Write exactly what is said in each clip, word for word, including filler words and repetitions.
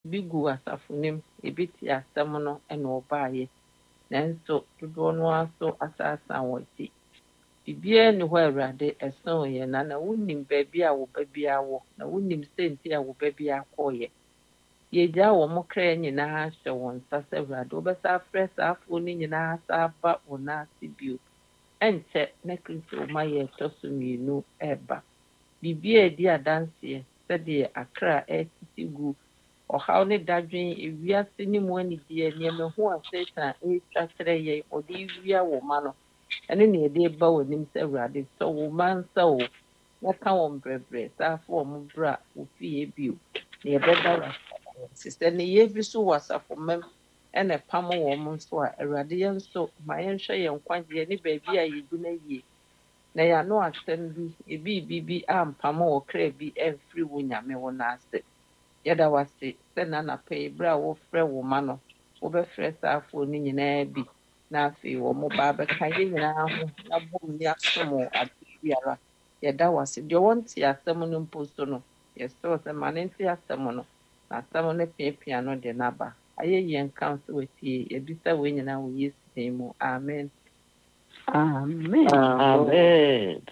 bigu asafonim ebiti asɛm no ɛna ɔbaaye nanso dodoɔ no aso asaasan wɔti bibia ni hɔ Awurade ɛso yɛ na na wonim baabi a wo ba bia wɔ na wonim senti a wo ba bia kɔɔyɛ yɛgya wɔ mo kra nyinaa hyɛ wɔn nsa sɛ Awurade wobɛsa afrɛ saafoɔ no nyinaa sa aba wo n'ase bio ɛnkyɛ na Kristo ma yɛ ɛtɔ so mmienu ɛba bibia edi adanseɛ sɛdeɛ akra ɛtete gu ɔhaw ne dadwen ewiase ne mu anigyeɛ nneɛma ho a Satan ɛretwa kyerɛ yɛn ɔde wia wɔ ma no ɛno na yɛde ba w'anim sɛ Awurade sɛ wo ma nsa o na ka wɔn brɛbrɛ saafo wɔn bra wofie bio na yɛbɛda w'ase sɛ ne yɛ bi so wɔ asafomam ɛna pam wɔn nso a Awurade yɛn nso ma yɛnhwɛ yɛn nkwagyeɛ ne baabi a yɛgu no yie na yɛano asɛm bi ebi bibi ampam wɔ kra bi ɛmfiri wo nyame wo n'ase yɛda w'ase sɛ n'anapa yi berɛ a wofrɛ wo ma no wobɛfrɛ saafoɔ no nyinaa bi na afei wɔ mo ba bɛka yɛn nyinaa ho na bom ne asom wɔ ade biara yɛda w'ase deɛ wɔnte asɛm no mpo so no yɛsrɛ sɛ ma ne nte asɛm no na asɛm no piapia no de n'aba ayɛ yɛn nka sɛ watie yɛbisa wɔ nyinaa wɔ Yesu din mu amen Amen. Amen.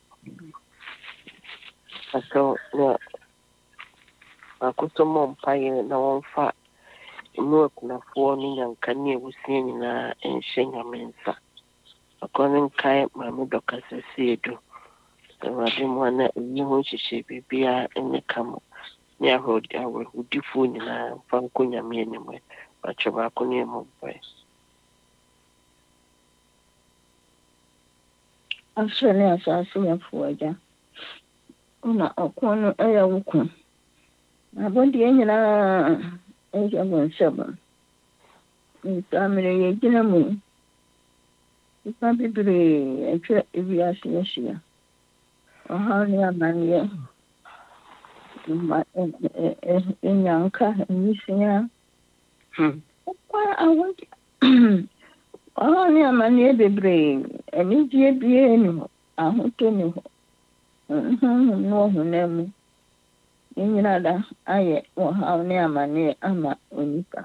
So, yeah, akutomo mpaye na wonfa inu akunafoɔ no nyanka ne awusie nyinaa ɛnhyɛ nyame nsa akɔne nkae maame dɔkasa siedu Awurade mu ana ɛyi ho hyehyɛ biribiara ɛne ka mo ne ahɔdifoɔ nyinaa mfa nkɔ nyame anim batwɛ baako ne mu mpae Asɔre asase yɛfo agya una ɔko no ɛyɛ wo ko abɔdeɛ nyinaa ɛyɛ wo nsɛm nsamere yɛgyina mu nipa bebree atwa ewiase ahyia ɔhaw ne amanneɛ enyanka nwisia ɔkwa awɔde ɔhaw ne amanneɛ bebree anigyeɛ biara ni hɔ ahotɔ ni hɔ honhom ne ɔhonam mu ne nyinaa da ayɛ ɔhaw ne amanneɛ ama onipa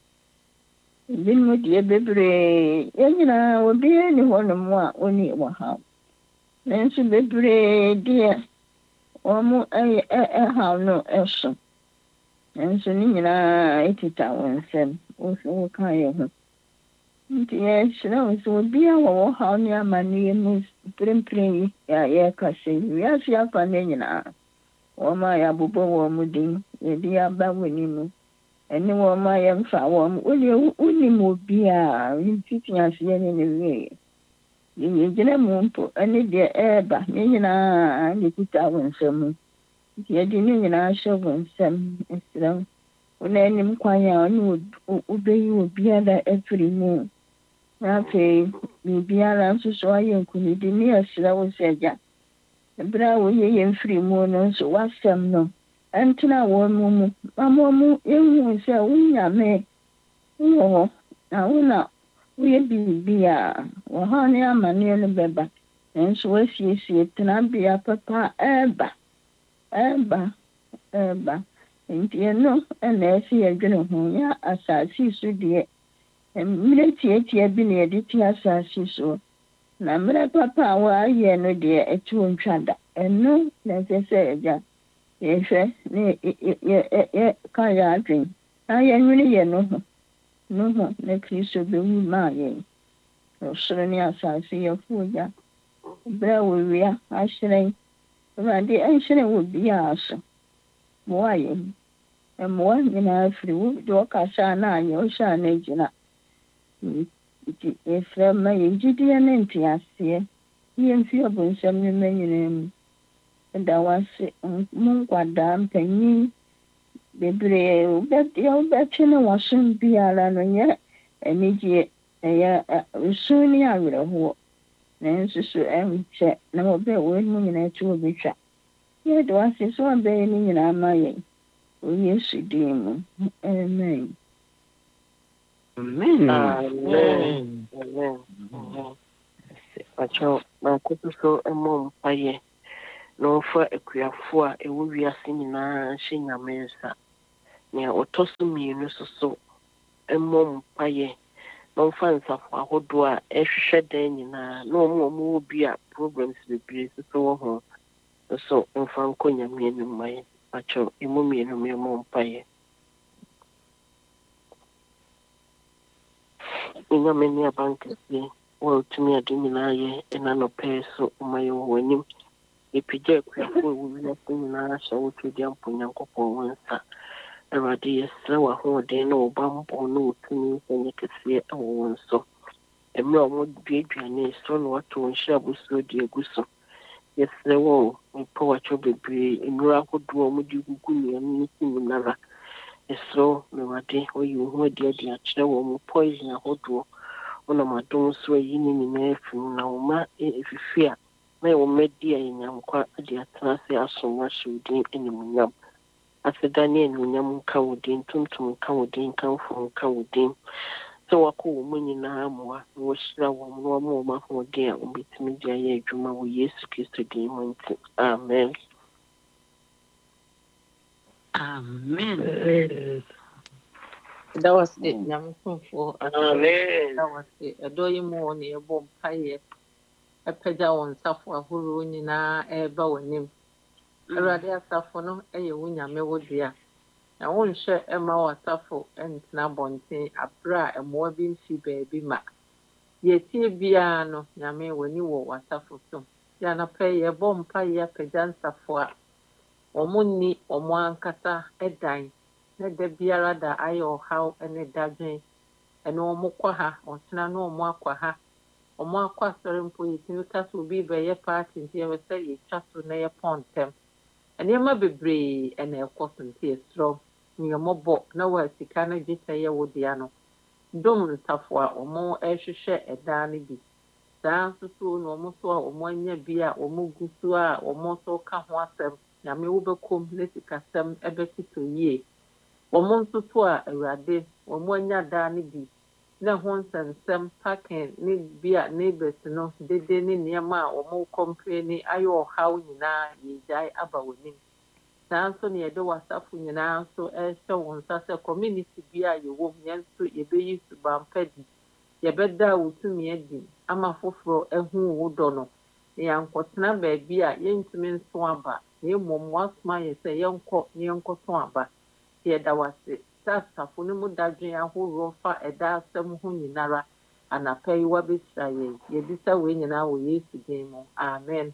ebinom deɛ bebree yɛn nyinaa obiara ni hɔnom a ɔni ɔhaw nanso bebree deɛ wɔn ɛyɛ ɛhaw no ɛso nanso ne nyinaa ɛteta wɔn nsam woso woka yɛ ho nti yɛhyerɛ wo sɛ obiara wɔ ɔhaw ne amanneɛ mu mprempren yi a yɛrekasa yi wiase afa no nyinaa wɔn a yɛabobɔ wɔn mu din yɛde aba w'anim ɛne wɔn a yɛmfa wɔn mu wonim obiara mfiti aseɛ ne ne wie yɛgyina mu mpo ɛne deɛ ɛreba ne nyinaa ne kuta wo nsam nti yɛde ne nyinaa hyɛ wo nsam ɛserɛ wo wona anim kwan a ɔne wobɛyi obiara afiri mu na afei biribiara nso so ayɛ nkonidi ne yɛserɛ wo sɛ agya ɛberɛ a woyɛ yɛn mfiri mu no nso w'asɛm no ɛntena wɔn mu mu ama mu yɛhu sɛ wonyame wowɔ hɔ na wona woyɛ biribi a wɔhaw ne amanneɛ no bɛba nanso wasiesie tenabea papa ɛɛba ɛɛba ɛɛba nti ɛno ɛna ɛsɛ yɛdwene ho yɛ asase so deɛ mmerɛ tiatia bi na yɛde te asase so na mmerɛ papa a wɔayɛ no deɛ ɛte wo ntwa da ɛno na ɛsɛ sɛ agya yɛhwɛ ne yɛka yɛ adwen na yɛnwene yɛ no ho no ho na Kristo bɛwu maa yɛn ɔsoro ne asase yɛfo agya berɛ a wɔwia ahyerɛn Awurade ɛnhyerɛn wɔ biara so mmoa yɛn mmoa nyinaa firi wo deɛ ɔkasa na ayɛ ɔhyɛ a na agyina nti yɛfrɛ ma yɛgyideɛ ne nteaseɛ yɛmfi ɔbonsɛm no ma nyinaa mu ɛda wase mo nkwadaa mpanyin bebree wobɛdeɛ wobɛtwe ne wɔsom biara no nyɛ anigyeɛ ɛyɛ resu ne awerɛhoɔ nanso so ɛnkyɛ na wɔbɛ wɔn mu nyinaa to wɔbɛtwa yɛde wase so wɔbɛyɛ ne nyinaa ma yɛn wɔ Yesu din mu amen amen Amen. Amen. Acho na kutuso emo mpaye na ofa akuafo a ewo wiase nyinaa hye nyame nsa nea otoso mienu so so emmom paye no fansa fa hodo a ehwehwe dan nyina no omo omo bi a programs bebre so ho so mfa nkonya mienu mai acho emu mienu mienu paye ina meni abankesi wo tumi adimina ye ena no peso umayo wanim epije kwafo wo na nyina sha wo tudi amponya nkopon wansa Awurade yɛsrɛ w'ahoɔden na wɔbambɔ na wɔtumi sɛnyɛ kɛseɛ wɔ wɔn so. Mmerɛ a wɔduaduane so na wɔato wɔn hyɛ abosoro de agu so. Yɛsrɛ wɔ mepɛ w'atwerɛ bebree nnuro ahodoɔ a wɔde gugu nnuane no so nyinara. Yɛsrɛ na Awurade wɔyi wo ho adi ade akyerɛ wɔ mo poison ahodoɔ. Wonam adom so ayi ne nyinaa afiri mu na wɔma ɛfifi a na wɔma di a yɛnyankwa ade atena ase asom ahyɛ wo din animuonyam. Asedani enunyam nka wodin tuntum nka wodin kanfo nka wodin so wako wo mu nyinaa moa na wɔhyira wɔn no wɔn wɔn ahoɔden a wɔbɛtumi de ayɛ adwuma wɔ Yesu Kristo din mu nti amen amen da was it nyamfo amen da was it ɛdɔ yi mu wɔ ne ɛbɔ mpaeɛ ɛpɛgya wɔn nsafo ahorow nyinaa ɛɛba wɔ nim Awurade asafo no ɛyɛ wo nyame wo dea. Na wo nhwɛ ɛma wasafo ɛntena bɔnten abra a ɛmoa bi mfi baabi ma. Yɛtie biara no nyame w'ani wɔ wasafo so. Ya na pɛ yɛbɔ mpa yɛ apagya nsafo a wɔn ni wɔn ankasa ɛdan na da biara da ayɛ ɔhaw ɛne dadwen ɛne wɔn kɔ ha ɔtena na wɔn akɔ ha. Wɔn akɔ asɔre mpo yɛtumi ka so obi bɛyɛ party nti yɛwɔ sɛ yɛtwa so na yɛpɔn ntɛm. Nneɛma bebree ɛna ɛkɔ so nti ɛsorɔ nneɛmɔbɔ na wɔ sika no dwetɛ yɛ wo dea no dom nsafo a wɔn ɛrehwehwɛ ɛdan no bi saa nso so na wɔn so a wɔn anya bi a wɔn gu so a wɔn nso ka ho asɛm nyame wobɛkɔm na sikasɛm ɛbɛtotɔ yie wɔn nso so a Awurade wɔn anya dan no bi na ho nsɛnsɛm parking ne bi a neighbors no dede ne nneɛma a wɔn kɔmpere ne ayɛ ɔhaw nyinaa yɛgyae aba wɔ nim saa nso na yɛde wasafo nyinaa nso ɛhyɛ wɔn nsa sɛ community bi a yɛwɔ mu yɛn nso yɛbɛyi subanpa di yɛbɛda wo tumi adi ama foforɔ ɛho wo dɔ no na yɛnkɔtena baabi a yɛntumi nso aba na mmom wasoma yɛ sɛ yɛnkɔ na yɛnkɔso aba yɛda wase asafo no mu dadwen ahoroɔ fa ɛda asɛm ho nyinara anapa yi wabɛhyira yɛn yɛbisa wei nyinaa wɔ Yesu din mu amen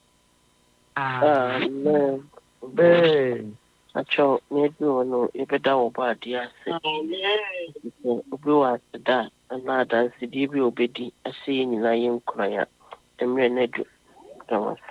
amen amen acho medu no yɛbɛda wɔ ba ade ase amen obi wɔ aseda ana adansedi bi obedi ase yɛn nyinaa yɛn kuraya mmerɛ no adu dawasa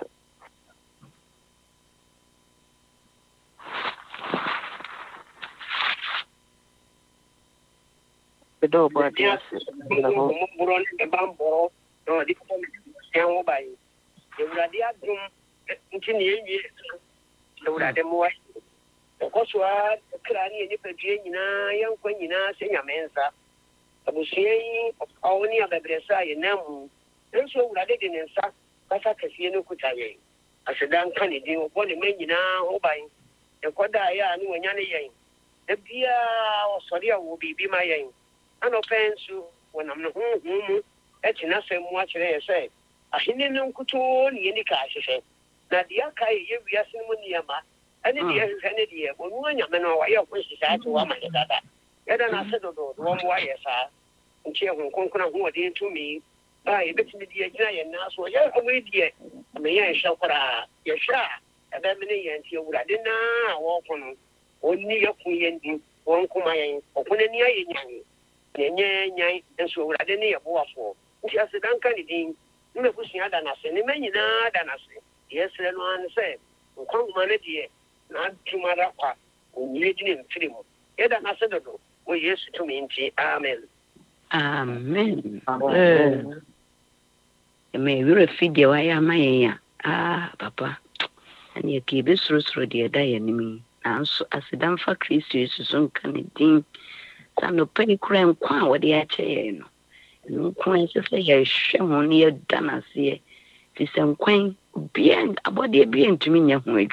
Bedo ba dia na ho mboro ne ba mboro no di ko se ho ba yi Ewurade adum nti ne yie Ewurade mo wa ko so a kra ne ni padue nyina yankwa nyina se nyamensa abusue yi awoni abebresa ye namu nso Ewurade de ne nsa kasa kasie no kutaye asedan kan ne din obo ne nyina ho ba yi e koda ya ne wanya ne yen ebia osori a wo bibi ma yen ano pensu wonam no huhu etina semu akire yese ahine no nkuto ne yeni ka ahyehe na dia kai ye wiase mu niama ane dia hwehwe ne dia onu anyame no wa ye ko hyehyɛ ate wa ma ne dada yɛda na ase dodo wo mo ayɛ saa nti ehun konkona ho ɔde ntumi ba ye betimi dia gyina yɛ na so yɛ awe die me yɛ hwɛ kora yɛ hwɛ a ɛbɛ me ne yɛ nti Ewurade na wo kono onni yɛ ku yɛ ndi won kuma yɛ ɔkona ni ayɛ nyan nye nyai nso Ewurade ne yɛ boafo nti ase danka ne din ne kusua da na se ne manyina da na se yɛsrɛ no an sɛ nkɔngoma ne deɛ na adwumara kwa onyire gyina mfiri mu yɛda na se dodo wɔ Yesu tumi nti amen amen amen me wura fidie wa ya mayɛ ah papa ani ke be surusuru deɛ da yɛ nimi nanso asedamfa Kristo Yesu so nka ne din sano pɛ kura nkwa a wɔde akyɛ yɛ no nkwa ɛsɛ sɛ yɛhwɛ ho ne yɛda n'aseɛ ti sɛ nkwan bia abɔdeɛ bia ntumi nyɛ ho adwuma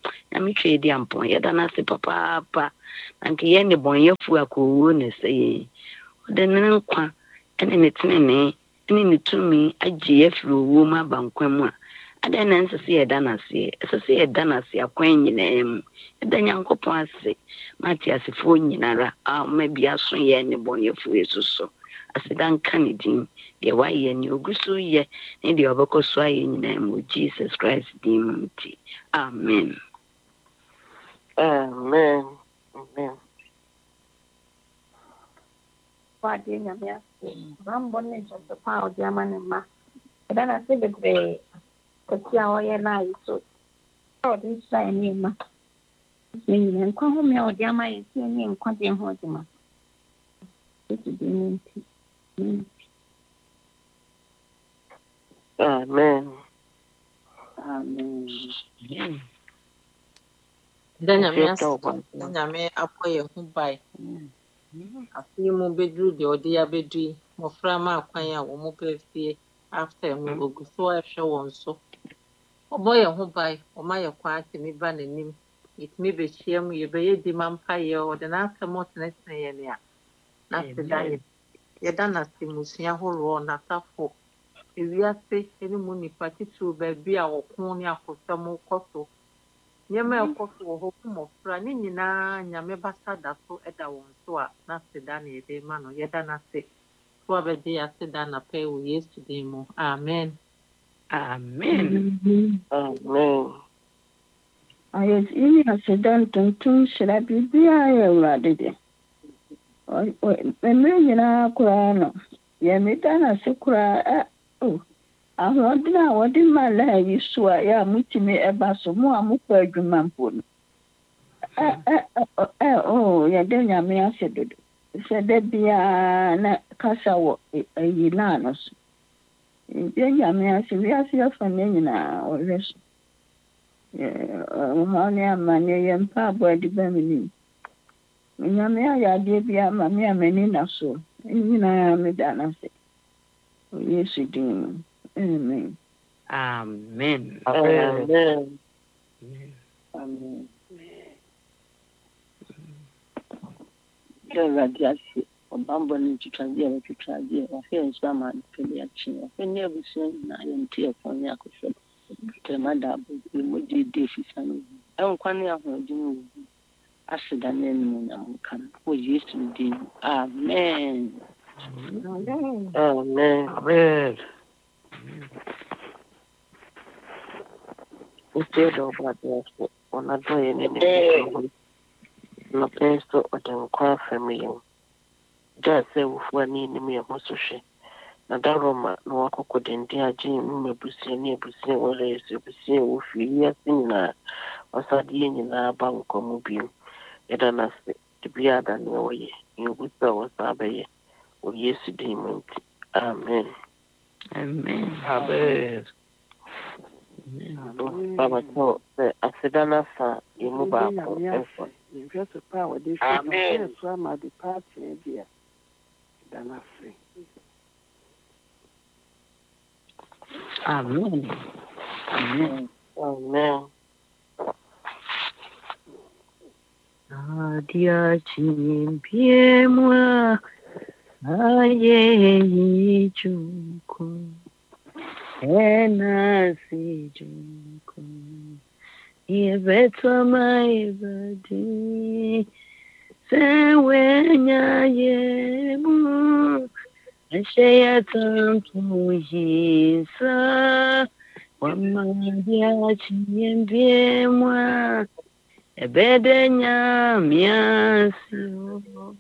nyame twe di ampon yɛda no ase papaapa anka yɛ ne bɔnyɛfo akɔwuo ne sɛ ɔde ne nkwa ɛne ne tenene ɛne ne tumi agye afiri owuo mu aba nkwa mu a ada na nse sɛ yɛda no ase ɛsɛ sɛ yɛda no ase akwan nyinaa mu yɛda nyankopɔn ase mate asefoɔ nyinara a ɔma bi aso yɛ ne bɔnyɛfo yesu so aseda nka ne din deɛ wayɛ ne ogu so yɛ ne deɛ ɔbɛkɔ so ayɛ nyinaa mu Jesus Christ din mu nti amen Amen. Amen. Wadi nyamia. Rambo ne joto pa o diama ne ma. Eda na se bebre kotia o ye na iso. O di sai ni ma. Ni ni nkwa ho me o diama ye ti ni nkwa de ho de ma. Eti di ni ti. Amen. Amen. Danya me ase. Danya me akoye ho bai. Afi mu bedru de odi ya bedru. Mofra ma akwan ya wo mo pefie after mu oguso ahwe won so. Obo ye ho bai, o ma ye kwa ate mi ba nanim. Itimi be hia mu ye be ye di mampa ye o de na asem otenetene ye ne a. Na se dai. Ye da na se musua horo na tafo. Ewiase eni mu nipa titru ba bi a wokon ne akosam koso. Nyema ekoso wo ho kumofra ne nyina nyame basa da so eda won so a na se da na ebe ma no ye da na se so abedi ya se da na pe wo Yesu din mu amen amen Amen. Ayes ini asedan tuntun shira bibia ya urade de. O emre nyina kura no. Ye meda na se kura oh ahrodina wodi mala yi so a ya mutimi eba so mu amukwa adwuma mpo no. Eh eh eh oh ya de nyame asedodo. Se de bia na kasa wo yi na no so. Ye nyame ase wi ase afa ne nyina o reso. Honey, I'm a young papa, the Bemini. Yamia, I did be a mamma, menina so. And I am a dana. Yes, you do. Amen. amen Amen. Amen. Radiasi, or bamboo to transit to transit, or here in summer, Philiachin, or never seen I am tear from Yakusha. Mother, we would do this. I don't quite know how to do acid and then come. We used to do. Amen. Amen. amen Instead of what there's on a day in the no place to attend qua family. Just say with one in me of Mosushi. Na daroma na wakoko dende aje mu busia ne busia wala yesu busia wo fi ya sinna wasadi nyina ba nkomo bi eda na se de bia da ne woye yugusa wasabaye wo yesu din mu nti amen amen amen baba to se asedana sa yemu ba ko efo Just power this amen from my departure dear dana free. amen amen amen adia chimpie mwa aye ichuko ena si juko Yebeta maibadi sewenya yemu Ashaya tampu hisa Wamadia chiembiemwa Ebedenya miasi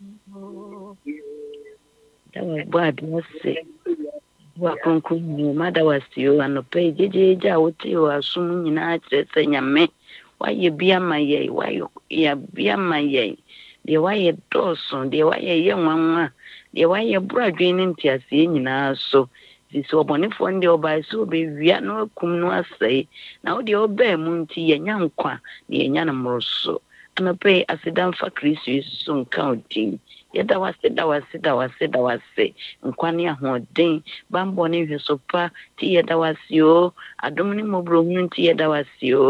Dawa bwadi wase Wakonkunyu mada wasio Anope jejeja wote wa sumu nyina chese nyame Waye biyama ye Wayo ya biyama ye De waye doso De waye ye mwanwa De waye buradwe ninti asiye nyina so Sisi wabonifo ndi oba isi obe vya no kumnu asai Na odi obe munti ye nyankwa Ni ye nyana mroso Anope asidamfa Kristo Yesu nka odin Yeda wase da wase da wase da wase Nkwani ahoden Bambo ni hwesopa Ti yeda wase o Adomni mobro hunu ti yeda wase o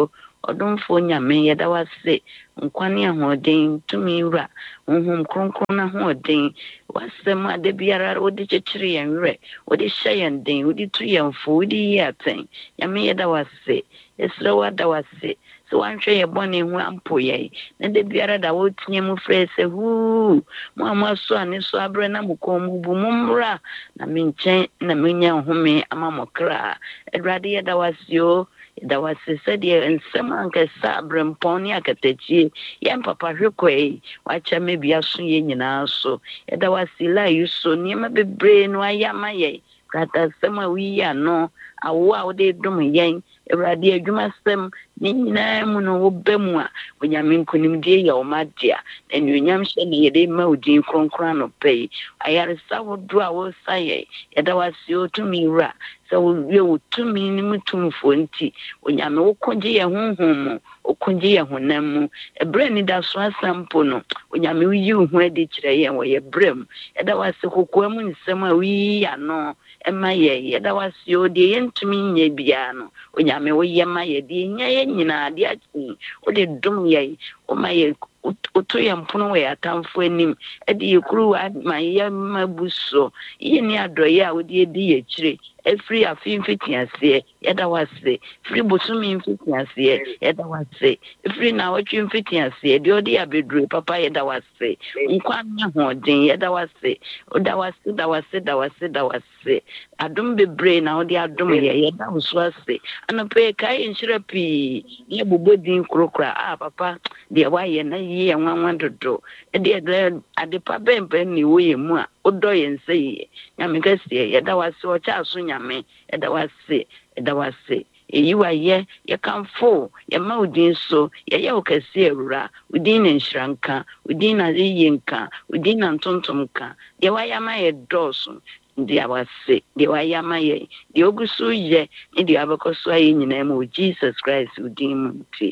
Odomfo nyame yɛda wase nkwane ahoɔden tumi wura honhom kronkron na ahoɔden wasɛm ade biara wode kyekyere yɛn werɛ wode hyɛ yɛn den wode tu yɛn fo wode yi atɛn nyame yɛda wase yɛsrɛ wada wase sɛ wanhwɛ yɛ bɔne ho ampo yɛn na de biara da wotie mu frɛ sɛ huu mo a moaso ane so abrɛ na mokɔn mu bu mo mmra na me nkyɛn na menya nhome ama mo kra Awurade yɛda wase o yɛda wase sɛdeɛ nsɛm ankasa abrɛmpɔn ne akatakyie yɛn papa hwekɔe wakyɛ me bia so yɛ nyinaa so yɛda wase la yi so nneɛma bebree no ayɛ ama yɛn kratasɛm a woyi ano awo a wode dom yɛn Awurade adwumasɛm ne nyinaa mu no woba mu a onyame nkonimdie yɛ ɔma dea na anuonyam hyɛ ne yɛde ma wo din kronkron anɔpa yi ayaresa wodoɔ a wosa yɛn yɛda wase o tumi wura sɛ wowie wo tumi ne mu tumfo nti onyame wokɔgye yɛn honhom mu wokɔgye yɛn honam mu ɛberɛ ni da so asampo no onyame woyi wo ho adi kyerɛ yɛn wɔ yɛ berɛ mu yɛda wase kokoa mu nsɛm a woyi ano ɛma yɛn yɛda wase o deɛ yɛntumi nyɛ biara no onyame woyɛ ma yɛ deɛ nyɛ yɛ nyinaa de akyi wode dom yɛn woma yɛ woto yɛn mpono wɔ yɛ atamfo anim ɛde yɛ kuruwa ma yɛ ma bu so yɛ ne adɔyɛ a wode adi yɛ kyire efiri afi mfitiaseɛ yɛda wase firi bosomi mfitiaseɛ yɛda wase efiri na wɔtwe mfitiaseɛ deɛ ɔde abedure papa yɛda wase nkwa ne hoɔden yɛda wase oda wase da wase da wase da wase adom bebree na wode adom yɛ yɛda wo so ase anɔpɛ ka yɛ nhyira pii ne bobɔ din korokora a papa deɛ wayɛ na yie nwanwa dodo deɛ ade pa bɛmpɛ ne wo yɛ mu a wodɔ yɛn sɛ yie nyame kɛseɛ yɛda wase ɔkyɛ aso nyame yɛda wase yɛda wase eyi wayɛ yɛkamfo yɛma wo din so yɛyɛ wo kɛseɛ awura wo din na nhyira nka wo din na yie nka wo din na ntontom nka deɛ wayɛ ama yɛ dɔɔso deɛ wase deɛ wayɛ ama yɛ deɛ ogu so yɛ ne deɛ abɛkɔ so ayɛ nyinaa mu wɔ Jesus Christ wo din mu nti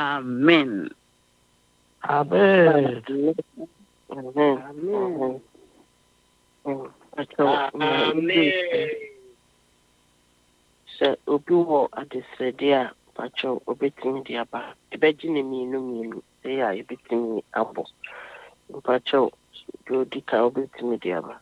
amen Amen. Amen. Amen. Amen. Sɛ obi wɔ adesrɛdeɛ a pakyɛw obɛtumi de aba ɛbɛgye ne mmienu mmienu ɛyɛ a yɛbɛtumi abɔ mpakyɛw deɛ odi ka obɛtumi de aba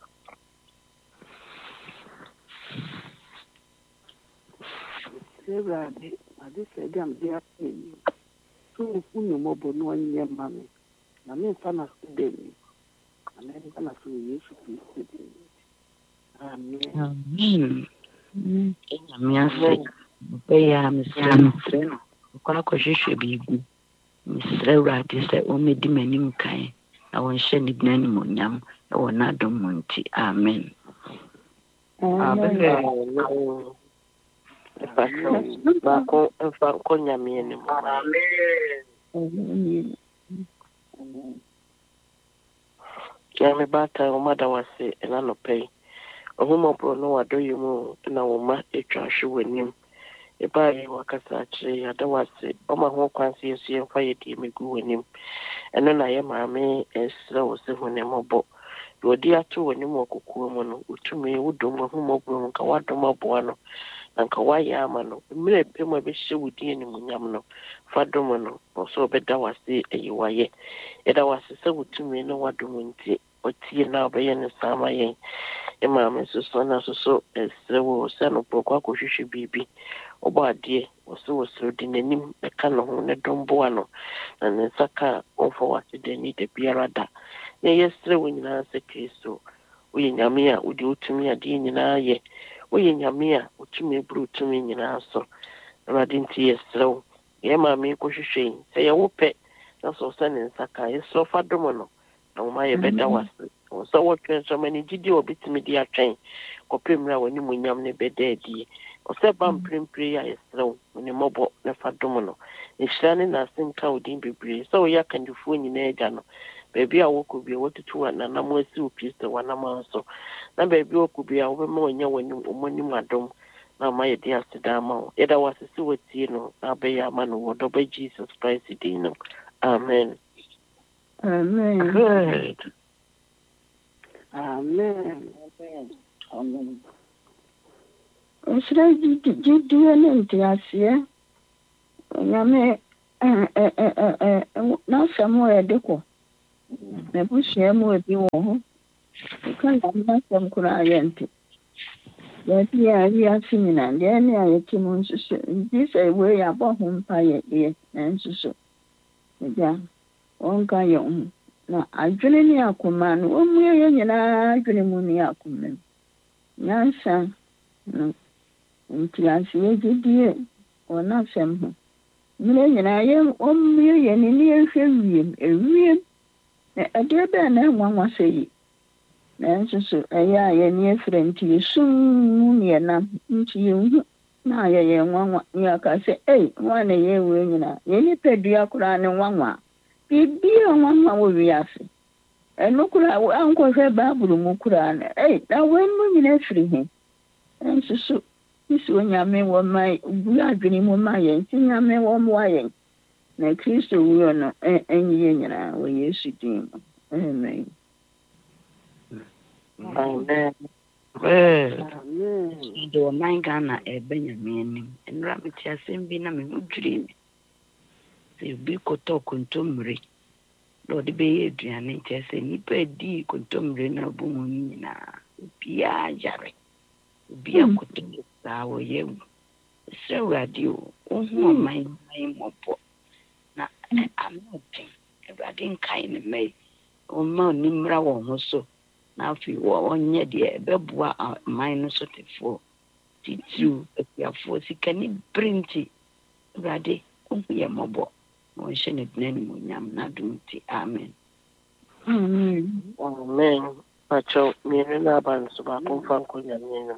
Awurade adesrɛdeɛ a mede apɛ yi so wofu ne mmɔbɔ no ɔnyɛ ma me na memfa no so da ni na memfa no so wɔ Yesu Kristo din. Amen. amen nyame ase bɛyɛ a mesrɛ mesrɛ no kɔ akɔhwehwɛ biribi mesrɛ Awurade sɛ ɔmmɛdi m'anim kan na wɔnhyɛ ne din animuonyam ɛwɔ n'adom mu nti amen Amen. Baako mfa nkɔ nyame anim. Amen. Nyame baata ɔmada wase ɛna nɔpɛ yi ɔhomɔborɔ no wadɔyɛ mu na wɔma atwa ahwe w'anim ɛbaa yɛ wakasa akyerɛ yɛada wase ɔma ho kwan sɛ yɛso yɛmfa yɛdeɛ mɛgu w'anim ɛno na yɛ maame ɛsrɛ wo sɛ hu ne mmɔbɔ deɛ ɔde ato w'anim wɔ kokoa mu no wotumi wodom ahomɔborɔ mu nka wadom aboa no na nka wayɛ ama no mmerɛ pɛ mu a bɛhyɛ wo din animuonyam no fa dom no ɔ sɛ ɔbɛda wase ayi wayɛ yɛda wase sɛ wotumi no wadom nti ɔtie na ɔbɛyɛ no saa ma yɛn maame nso so na nso so ɛsrɛ wo sɛ no pɔkɔ akɔhwehwɛ biribi ɔbɔ adeɛ wɔ sɛ wɔ sɛ ɔde n'anim ɛka ne ho ne dɔm boa no na ne nsa ka ɔmfa wase d'ani da biara da na yɛsrɛ wo nyinaa sɛ Kristo woyɛ nyame a wode wotumi adeɛ nyinaa yɛ woyɛ nyame a wotumi aburu wotumi nyinaa so Awurade nti yɛsrɛ wo yɛ maame kɔhwehwɛ yi sɛ yɛwo pɛ na sɛ ɔsɛ ne nsa ka yɛsrɛ fa dom no na wɔma yɛbɛda wase sɛ wɔtwɛn so ma ne gyidi a wɔbɛtumi de atwɛn kɔpɛ mmerɛ a w'animuonyam no bɛda adie ɔsɛ ba mprempire a yɛsrɛ wo ne mmɔbɔ ne fa dom no nhyira ne naase nka wo din bebree sɛ woyɛ akandifoɔ nyinaa agya no baabi a wɔkɔ bia wɔtutu wananam asi wo Kristo wanam so na baabi a wɔkɔ bia wobɛma wɔnyɛ w'anim ɔmɔnim adom na ama yɛde aseda ama wo yɛda wase sɛ watie no na abɛyɛ ama no wɔ dɔba Jesus Christ din no amen. Amen. Good. Amen. Amen. Nsira gyidie ne nteaseɛ onyame n'asɛm a yɛde kɔ n'abusua mu ebi wɔ ho nka nam n'asɛm koraa yɛnte yɛde yɛ a wiase nyinaa deɛ ne a yɛte mu nso so nti sɛ wei yɛabɔ ho mpa yɛ deɛ nanso so agya wɔnka yɛn ho na adwene ne akoma no wɔmmue yɛn nyinaa adwene mu ne akoma mu nyansa no nti ase yɛgyedie wɔ n'asɛm ho mmerɛ nyinaa yɛ wɔmmue yɛn ne yɛhwɛ wiem ewiem na ɛdeɛ bɛɛ na ɛnwanwa sɛ yi nanso so ɛyɛ a yɛne afirɛ nti yɛsum mu ne yɛnam nti yɛnhu na yɛyɛ nwanwa ne yɛaka sɛ ei nwa na yɛwei nyinaa yɛnipadua koraa ne nwanwa biribia nwanwa wɔ wiase ɛno koraa ankɔhwɛ baabolo mu koraa no ei na wɔn mu nyinaa firi he nanso so Kristo nyame wɔ ma bu adwene mu ma yɛn nti nyame wɔ mmoa yɛn na Kristo wuo no ɛnyi yɛn nyinaa wɔ Yesu din mu amen. Amen. Mede ɔman Ghana ɛbɛ nyame anim nnora mete asɛm bi na meho dwiri me sɛ obi kɔtɔ kontommire na ɔde bɛyɛ aduane nkyɛ sɛ nnipa adii kontommire no abɔ mu no nyinaa obiaa yare obiaa kɔtɔ saa wɔyɛ mu ɛsrɛ Awurade o wohu ɔman man mmɔbɔ na amɔden Awurade nkae ne mma yi ɔma onimmra wɔn ho so na afei wɔnyɛ deɛ ɛbɛboa ɔman no so tefoɔ titiriw akuafoɔ sika ne bere nti Awurade wohu yɛ mmɔbɔ na wɔnhyɛ ne dena animuonyam na adom nti amen. Amen. Pacho mmienu na aba nso baako mfa nkɔ nyame anim.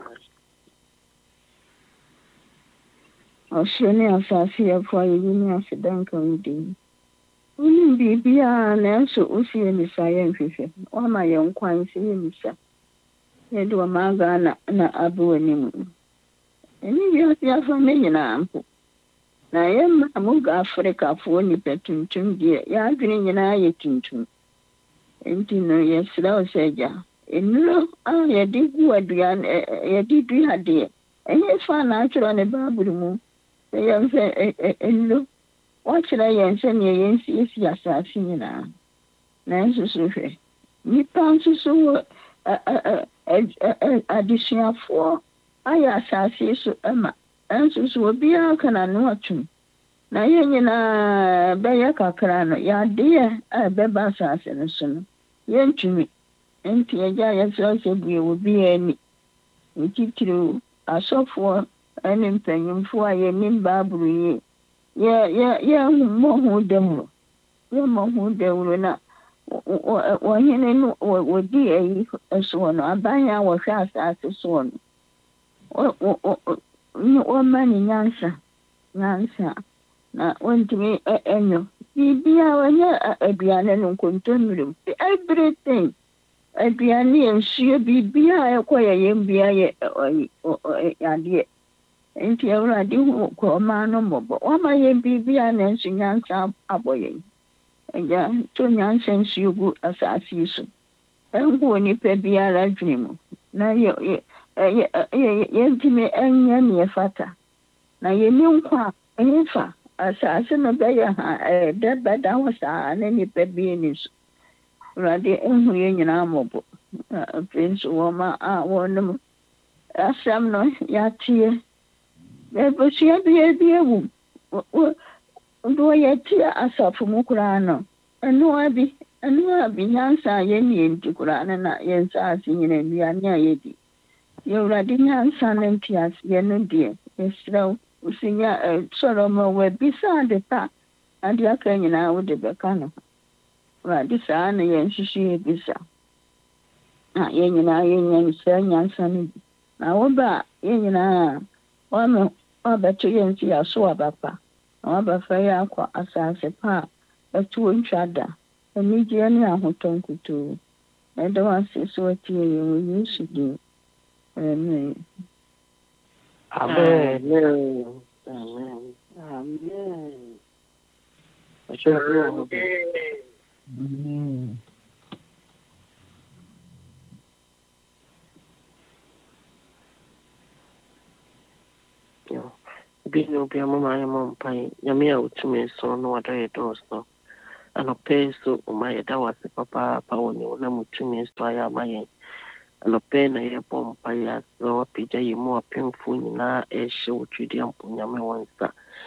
ɔsoro ne asase yɛfo a yɛyi ne aseda nka wo din wonim biribiaa nanso wosi yɛ nisa yɛ nhwehwɛ woama yɛ nkwan sɛ yɛ nisa yɛde ɔma Ghana na abɛ w'anim ɛne wiase afa me nyinaa mpo na yɛmma moga Afrikafoɔ nnipa tuntum deɛ yɛadwene nyinaa yɛ tuntum nti no yɛsrɛ wo sɛ agya nnuro a yɛde gu aduane yɛde dua adeɛ ɛnyɛ fa na atwerɛ ne baabolo mu sɛ yɛmfɛ nnuro wɔkyerɛ yɛn sɛnea yɛnsiesi asase nyinaa nanso so hwɛ nnipa nso so wɔ adesuafoɔ ayɛ asase so ma nanso so obiara ka n'ano atom na yɛn nyinaa bɛyɛ kakra no yɛadeɛ a ɛbɛba asase no so no yɛntumi nti agya yɛsrɛ sɛ bue wɔ biara ani ntitiriw asɔfoɔ ne mpanyimfoɔ a yɛnim baabolo yie yɛmmɔ ho dawuro yɛmmɔ ho dawuro na wɔhene no wɔdi ayi soɔ no aban a wɔhwɛ asase soɔ no wɔma ne nyansa nyansa na wɔntumi ɛnyo biribiaa wɔnyɛ aduane no nkontommirim everything aduane yɛ nsuo biribiaa ɛkɔ yɛ yɛn bia yɛ adeɛ nti Awurade hu kɔ ɔman no mmɔbɔ wɔma yɛn biribiaa nanso nyansa abɔ yɛn agya to nyansa nsuo gu asase yi so ɛnho onipa biara adwene mu na yɛntumi ɛnyɛ neɛ fata na yɛni nkwa a ɛmfa asase no bɛyɛ ha ɛdɛ bɛda hɔ saa na nipa bi ani so Awurade ɛhu yɛn nyinaa mmɔbɔ afei nso wɔma a wɔnom asɛm no yɛateɛ abusua biara bi awu de wɔyɛte asafo mu koraa no ɛnoa bi ɛnoa bi nyansa a yɛne yɛnti koraa no na yɛnsa ase nyina nnuane a yɛdi yɛwurade nyansa no nteaseɛ no deɛ yɛserɛ wo wosinya sɔrɔ ma wɔabisa ade pa ade aka nyinaa wode bɛka no Awurade saa na yɛnhwehwɛ yɛbisa na yɛn nyinaa yɛnya saa nyansa no bi na woba a yɛn nyinaa wɔma wɔabɛto yɛn si aso aba pa na wɔabɛfa yɛ akɔ asase pa a ɛto ntwa da anigyeɛ ne ahotɔ nkutoo na ɛda wo ase so watie yɛn wɔ Yesu din amen. Amen. Amen. Amen. Amen. obi no obi amama ya mpai nyame a utumi so no wadaye dosto anope so umaye dawase papa pa woni na mutumi so ya maye anope na ye pompa ya so pija yimu apemfu nyina ehye wotwidi ampo nyame wonsa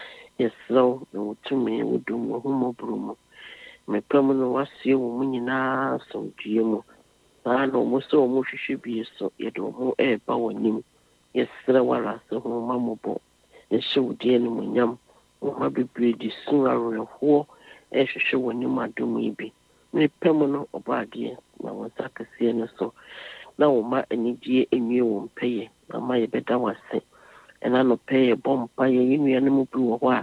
yeso no utumi wudum wo humo brumu mepam no wasie wo nyina so duemu ba no mo so mo hwehwe bi so yedo mo e ba wonim yesra wala so ho mamobo yeshudi ni munyam ma bebre di sun aroho e hwehwe wonim adom ibi me pem no obade na wonsa kase no so na wo ma anigye enwie wo mpeye na ma ye beda wase ena no peye bompa ye yinua no mu bi wo ho a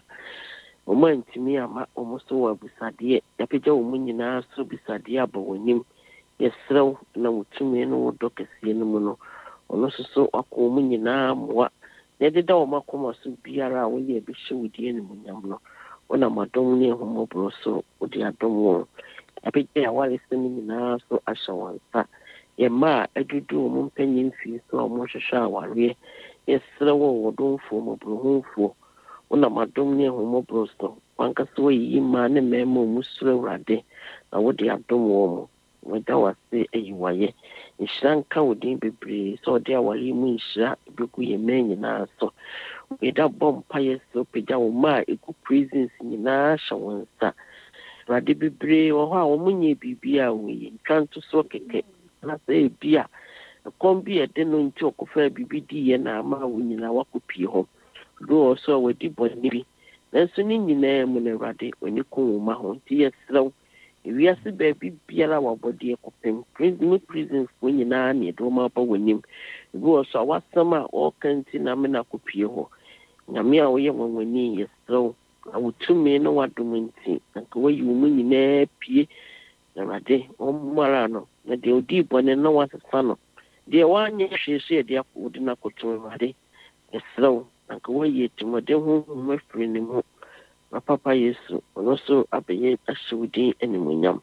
wo ma ntimi ama wo so wa busade ya peja wo nyina so bisade aba wonim yesra na mutumi no do kase no mu no ono so akọ mu nyina moa ne de da o makoma so biara wo ye bi hwe wudie ne munyam no ona madom ne homobro so odi adom wo apete ya wale semi nyina so ashawansa ye ma adudu mu mpanyin fi so mo hwehwe aware yesra wo wodonfo mobro honfo ona madom ne homobro so wanka so yi ma ne memo musura urade na wodi adom wo mo wada wase ayiwaye nshranka wodin bebre so de awale mu nshra beku ye menyi na so weda bompa yeso peja wo ma eku prisons nyina shawonsa rade bebre wo ha wo munye bibia we kanto so keke na se bia kombi e de no nti okofa bibidi ye na ama wo nyina wakopie ho do so wadi bonni nanso ni nyina mu ne rade oni ko wo ma ho nti yesraw wiase baby biara wabodi ekopem prison prisons wonyina na edo ma ba wonim go so wasama o kanti na me na kopie ho nyame a wo ye wonwani yesro awutumi no wadomunti nka wayi wo nyina pie na rade o mara no na de odi bone no wasesa no de wanye hwehwe de akodi na koto rade yesro nka wayi timode ho mafiri ne mu papa yesu ono so abeye ashudi enimunyam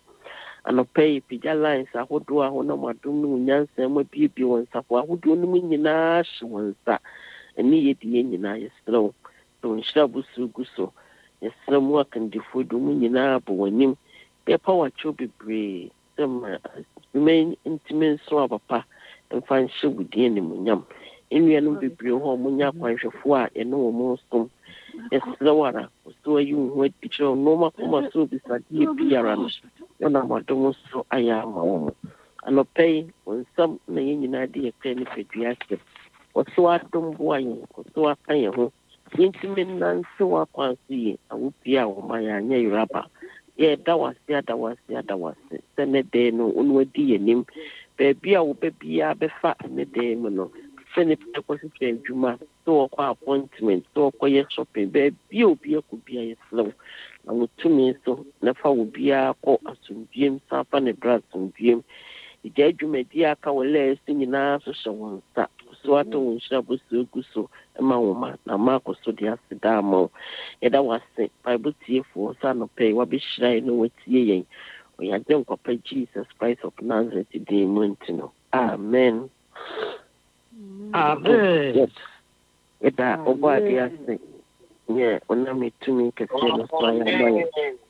anopai pija lines ahodo aho na madum no nyansa ma bibie wonsa fo ahodo no nyina hye wonsa eni yedi nyina yesro to nshira busu guso yesro mu akandifo do mu nyina bo wanim be power cho bebre sem remain intimate so papa mfa nhye wudi enimunyam enwianu bebre ho munya kwanhwefo a eno mo so yesra wara so ayu ho teacher no makoma so bisadi biara no na madomo so aya ma wo anopai onsam na nyina de ekra ni feduase o so adom boayin o so akan ye ho yintimi nan so akwanso yi awu bia wo ma ya nya yuraba ye da wase ada wase ada wase sene de no onu adi yenim be bia wo be bia be fa ne de mu no sene pe ko se juma so kwa appointment so kwa ye shopping be bi obi akubia ye slow na mutumi so na fa obi akọ asundiem safa ne bra asundiem ide adwumadi aka wole sinyina so shawonsa so ato wonhira boso guso ma woma na makoso de asida ma yeda wase bible tiefo sa no pay wa be hira no watie yen o ya den kwapa Jesus Christ of Nazareth de montino amen. Amen. Yes. Eda oba dia se. Yeah, ona mitumi kese no so ya baye.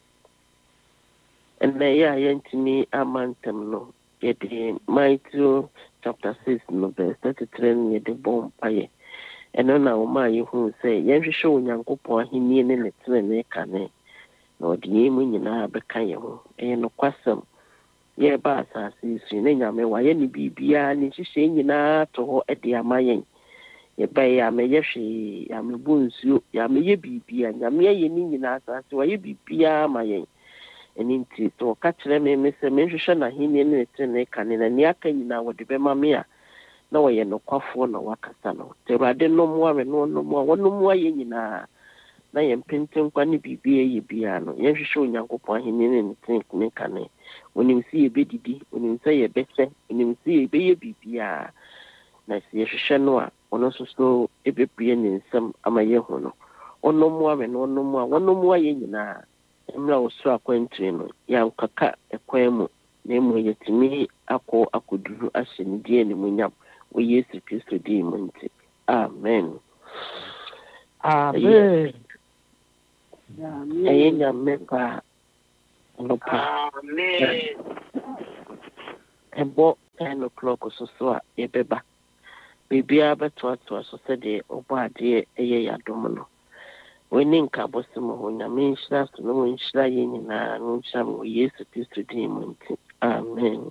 And ya yentimi amantem no. Yede Matthew chapter six no verse thirty-three yede bom paye. Eno na o ma ye hu se yenhwehwe onyankopon ahini ne ne tene ne kane. Na odi emu nyina beka ye ho. E no kwasam. Ye ba asase su ne nyame wa ye ni bibia ni hihye nyina to ho e de amayen ye ba ya me ye hwe ya me bunsu ya me ye bibia nyame ye ni nyina asase wa ye bibia amayen eni nti to ka kire me me se me hwehwe na hini ne tene kane na ni aka nyina wo de be ma me a na wo ye no kwafo na wakasa no te rade no mo ave no no mo wo no mo ye nyina na ye mpenten kwa ni bibia ye bia no ye hwehwe onyankopon ahini ne tene kane onim si ebedidi onim se ye bese onim si ebeye bibia na si hwehwe no a ono so so ebepie ne nsam amaye ho no ono mo ave no ono mo a ono mo aye nyina emra osura kwantire no ya nkaka ekwan mu na emu yetimi akọ akoduru ahye ne die ne munyam wo Yesu Kristo di mu nti amen. Amen. ɛyɛ nyame pa nɔpa ɛbɔ ten o'clock so so a yɛbɛba biribiara bɛtoatoa so sɛdeɛ ɔbɔ adeɛ ɛyɛ yɛadom no wɔne nka bɔsɛm hɔ nyame nhyira so na wɔnhyira yɛ nyinaa no nhyira me wɔ yesu kristo din mu nti amen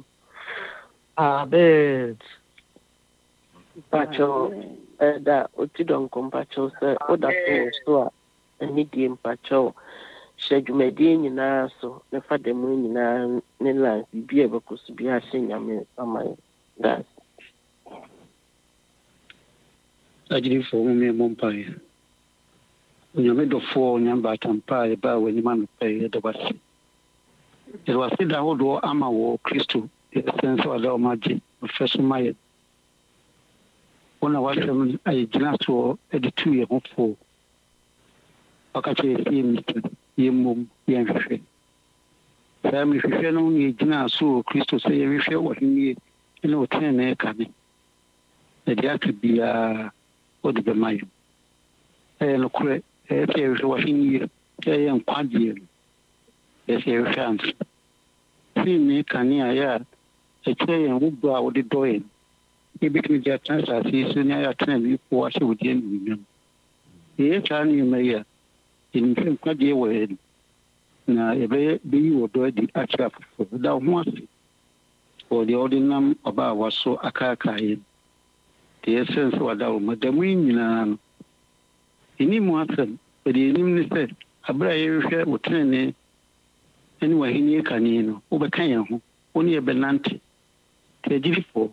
Amen. mpakyɛw ɛda ɔti dɔnkɔ mpakyɛw sɛ woda so wɔ so a ɛne die mpakyɛw hyɛ dwumadie nyinaa so ne fa da mu nyinaa ne lance biribi a ɛbɛkɔ so bi ahyɛ nyame ama yɛ das agyinifoɔ mu mmɛmmɔ mpaeɛ onyame dɔfoɔ onyame baatampa a yɛbaa w'anim anɔpɛ yɛda wase yɛde wase da ahodoɔ ama wɔ kristo yɛsɛn sɛ wada ɔma gye ɔfɛ so ma yɛ wo na wasɛm ayɛ gyina soɔ de tu yɛn ho foo waka kyerɛ yɛsɛ yɛmmisa yɛmmom yɛnhwehwɛ saa mmerehwehwɛ no ne yɛgyinaa so wɔ kristo sɛ yɛhwehwɛ wɔhenie ne ɔtenenee kane na deɛ aka biara wode bɛma yɛn ɛyɛ nokorɛ ɛyɛ sɛ yɛhwehwɛ w'ahenie ɛyɛ nkwagyeɛ no ɛyɛ sɛ yɛhwehwɛ ansa tenenee kane a yɛ a ɛkyerɛ yɛn wo dɔ a wode dɔ yɛn yɛbɛtumi de atena asase yi so ne ayɛ atena wifoɔ ahyɛ wo deɛ anuonyam yɛyɛ saa nneɛma yi a yɛnim sɛ nkwagyeɛ wɔ yɛn na yɛbɛyɛ bɛyi wɔ dɔ adi akyerɛ afoforɔ da wo ho ase wɔ deɛ wode nam ɔbaawa so akaaka yɛn deɛ yɛsɛn sɛ wada wo ma da mu yi nyinaa no ɛnim mu asɛm bɛde yɛnim ne sɛ aberɛ a yɛhwehwɛ wo tenenee ne w'ahenni kane no wobɛka yɛn ho wo ne yɛbɛnante nti agyidifoɔ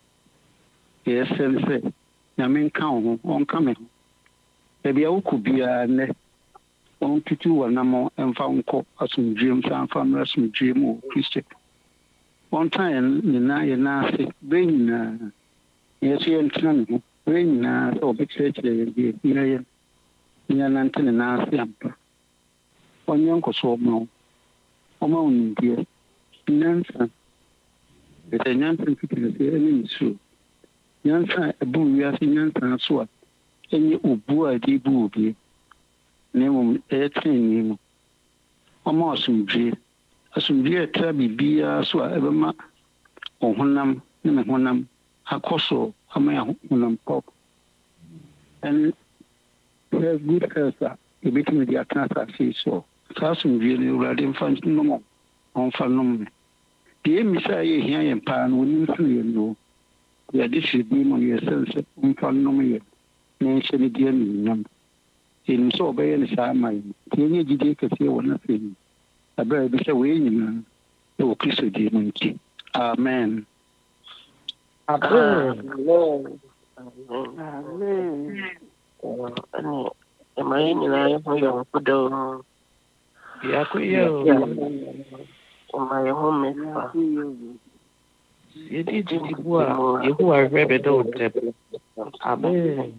yɛsɛn sɛ nyame nka wo ho ɔnka me ho baabi a wokɔ biara nnɛ ɔntutu w'anam ɛmfa nkɔ asomdwuem sa mfa mmra asomdwuem wɔ kristo ɔnta yɛn nyinaa yɛn ase berɛ nyinaa yɛ so yɛntena ne ho berɛ nyinaa sɛ wɔbɛkyerɛkyerɛ yɛn deɛ hia yɛn yɛnante ne nan ase ampa ɔnyɛ nkɔso ɔma wo ɔma wo nimdeɛ nyansa ɛsɛ nyansa mfitiri sɛ ɛne nsuo nyansa a ɛbɔ wiase nyansa so a ɛnyɛ obu a ɛde bu obie na mmom ɛyɛ tenenee mu ɔma asomdwie asomdwie a ɛtra biribiara so a ɛbɛma ɔhonam ne me honam akɔ so ama yɛ honam pɔp ɛne good health a yɛbɛtumi de atena asase yi so saa asomdwie no awurade mfa nom ɔmfa nom me deɛ ɛmmisa a yɛhia yɛn paa no ɔnim so no yɛnnoo yɛde hyɛ bi mu yɛsɛn sɛ ɔmfa nom yɛ na nhyɛ no di anuonyam ɛnim sɛ ɔbɛyɛ no saa ama yɛn nti ɛnyɛ gyidie kɛseɛ wɔ no afei mu aberɛ a yɛbɛsɛ wɔyɛ nyinaa ɛwɔ kristo die no nti amen Amen. amen ɛne ɛma yɛ nyinaa yɛ ho yɛ ho kodoo Yɛakɔyɛ o. ɛma yɛ ho mmefa Yɛdi gyidi bu a Yehowa hwɛ bɛda wo ntɛm. Amen.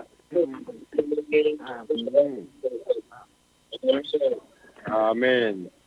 Amen.